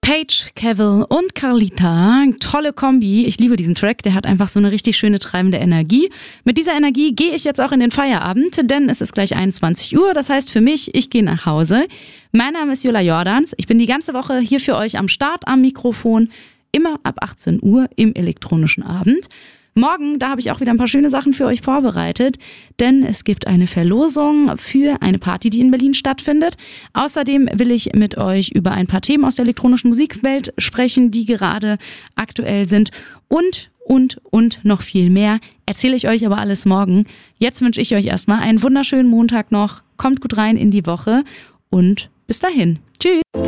Paige, Cavill und Carlita, tolle Kombi. Ich liebe diesen Track, der hat einfach so eine richtig schöne treibende Energie. Mit dieser Energie gehe ich jetzt auch in den Feierabend, denn es ist gleich 21 Uhr. Das heißt für mich, ich gehe nach Hause. Mein Name ist Jula Jordans. Ich bin die ganze Woche hier für euch am Start am Mikrofon, immer ab 18 Uhr im elektronischen Abend. Morgen, da habe ich auch wieder ein paar schöne Sachen für euch vorbereitet, denn es gibt eine Verlosung für eine Party, die in Berlin stattfindet. Außerdem will ich mit euch über ein paar Themen aus der elektronischen Musikwelt sprechen, die gerade aktuell sind und noch viel mehr. Erzähle ich euch aber alles morgen. Jetzt wünsche ich euch erstmal einen wunderschönen Montag noch. Kommt gut rein in die Woche und bis dahin. Tschüss.